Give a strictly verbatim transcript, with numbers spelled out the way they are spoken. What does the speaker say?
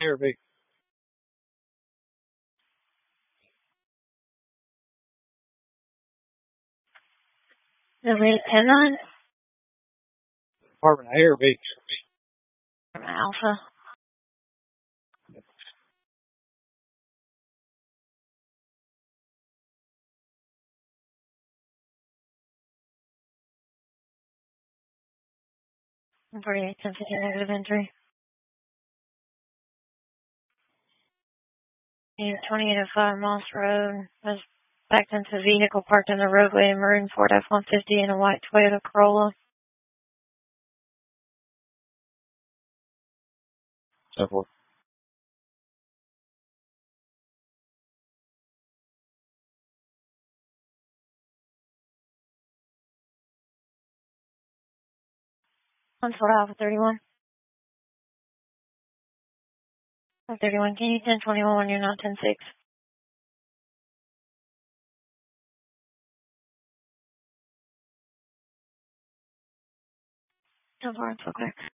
Arabic. The lieutenant Department of Arabic. from Alpha. forty-eight sensitive negative entry. twenty-eight oh five Moss Road was backed into a vehicle parked in the roadway in maroon Ford F one fifty and a white Toyota Corolla. So forth. One Ford Alpha thirty-one. thirty-one, can you ten twenty-one when you're not ten six? So far, it's okay.